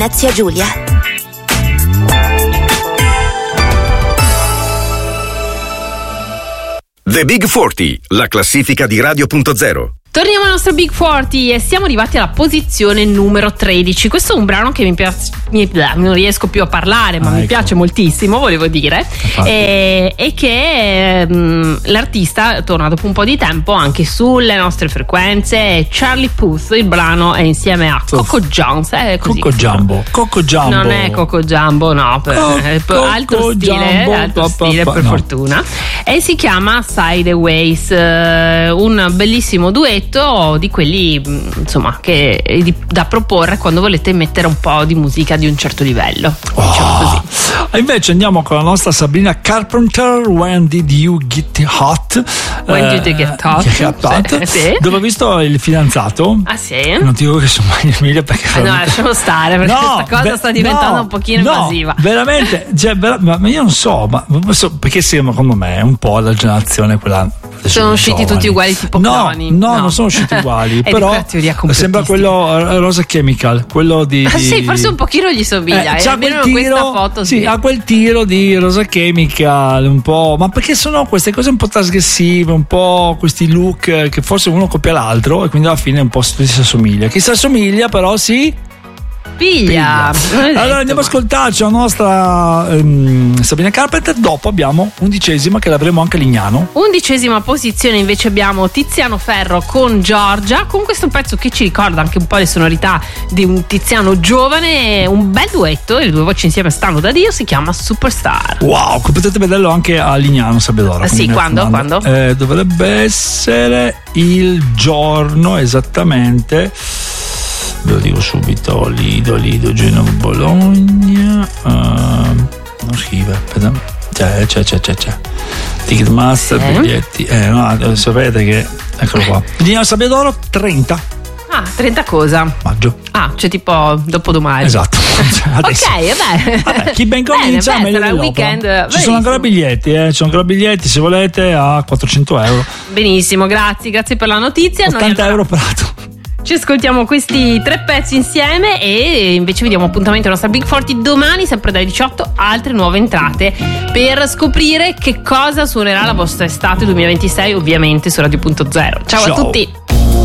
Venezia Giulia. The Big 40, la classifica di Radio.0. Torniamo al nostro Big 40 e siamo arrivati alla posizione numero 13. Questo è un brano che mi piace, non riesco più a parlare, ma mi piace moltissimo, volevo dire, e che l'artista torna dopo un po' di tempo anche sulle nostre frequenze. Charlie Puth, il brano è insieme a Coco Jones. Coco Jumbo. Non è Coco Jumbo, no, altro stile per fortuna. E si chiama Sideways, un bellissimo duetto di quelli, insomma, che da proporre quando volete mettere un po' di musica di un certo livello, diciamo così. Invece andiamo con la nostra Sabrina Carpenter, When Did You Get Hot? When Did You Get Hot? Sì. Dove ho visto il fidanzato. Ah sì? Non ti dico che sono mai Emilia perché no, lasciamo stare perché questa cosa sta diventando un pochino invasiva. Veramente, cioè, ma io non so, perché secondo me è un po' la generazione quella. Sono usciti tutti uguali tipo cloni. No, non sono usciti uguali. Però sembra quello Rosa Chemical, quello di. Sì, forse un pochino gli somiglia. C'ha quel tiro, questa foto, sì, ha quel tiro di Rosa Chemical, un po'. Ma perché sono queste cose un po' trasgressive, un po' questi look che forse uno copia l'altro e quindi alla fine un po' si assomiglia. Chi si assomiglia, però si piglia. Allora andiamo a ascoltarci la nostra Sabrina Carpenter. Dopo abbiamo 11ª che l'avremo anche a Lignano. 11ª posizione invece abbiamo Tiziano Ferro con Giorgia, con questo pezzo che ci ricorda anche un po' le sonorità di un Tiziano giovane, un bel duetto, le due voci insieme stanno da Dio, si chiama Superstar. Wow, potete vederlo anche a Lignano Sabbiadoro. Sì, quando? Dovrebbe essere il giorno esattamente. Ve lo dico subito: Lido, Genova, Bologna. Non scrive, aspetta. C'è. Ticketmaster, biglietti. Sapete che. Eccolo qua. Lignano Sabbiadoro 30. Ah, 30 cosa? Maggio. Ah, cioè tipo dopodomani. Esatto. Ok, vabbè. Chi ben comincia meglio sarà il weekend. Ci sono ancora biglietti, se volete, a 400 euro. Benissimo, grazie per la notizia. 80 euro per lato. Ci ascoltiamo questi 3 pezzi insieme e invece vi diamo appuntamento alla nostra Big 40 domani, sempre dalle 18, altre nuove entrate per scoprire che cosa suonerà la vostra estate 2026, ovviamente su Radio.0. Ciao a tutti!